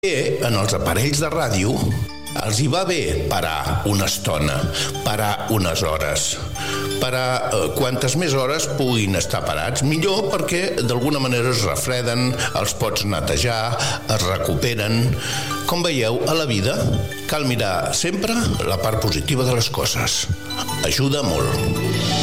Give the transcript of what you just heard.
En els aparells de ràdio els hi va bé parar una estona, parar unes hores. Parar quantes més hores puguin estar parats, millor, perquè d'alguna manera es refreden, els pots netejar, es recuperen. Com veieu, a la vida cal mirar sempre la part positiva de les coses. Ajuda molt.